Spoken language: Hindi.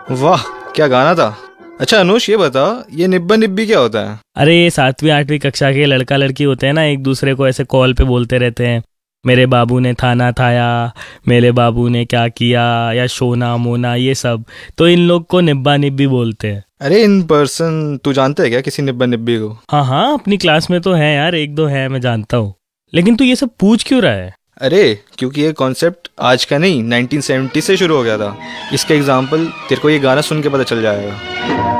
वाह, क्या गाना था। अच्छा अनुष, ये बता, ये निब्बा निब्बी क्या होता है? अरे ये 7वीं 8वीं कक्षा के लड़का लड़की होते हैं ना, एक दूसरे को ऐसे कॉल पे बोलते रहते हैं, मेरे बाबू ने थाना थाया, मेरे बाबू ने क्या किया, या शोना मोना, ये सब। तो इन लोग को निब्बा निब्बी बोलते हैं। अरे इन पर्सन तू जानता है क्या किसी निब्बा निब्बी को? हाँ हाँ, अपनी क्लास में तो है यार, एक दो है, मैं जानता हूँ। लेकिन तू ये सब पूछ क्यों रहा है? अरे क्योंकि ये कॉन्सेप्ट आज का नहीं, 1970 से शुरू हो गया था। इसका एग्जाम्पल तेरे को ये गाना सुन के पता चल जाएगा।